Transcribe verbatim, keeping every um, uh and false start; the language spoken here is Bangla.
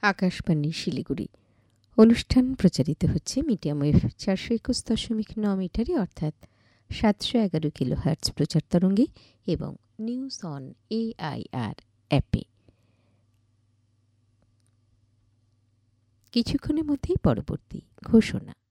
আকাশবাণী শিলিগুড়ি। অনুষ্ঠান প্রচারিত হচ্ছে মিডিয়াম ওয়েভ চারশো একুশ দশমিক ন মিটারে অর্থাৎ সাতশো এগারো কিলো হার্টজ প্রচার তরঙ্গে এবং নিউজ অন এআইআর অ্যাপে। কিছুক্ষণের মধ্যেই পরবর্তী ঘোষণা।